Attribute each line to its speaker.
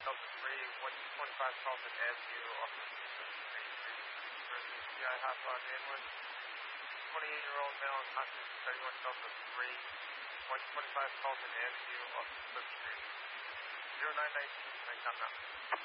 Speaker 1: Delta 3, 125 Carlton Avenue, off of GI hotline inward. 28-year-old male unconscious, 31 Delta 3, 125 Carlton Avenue, off of Cliff Street. 0919, nighttime now.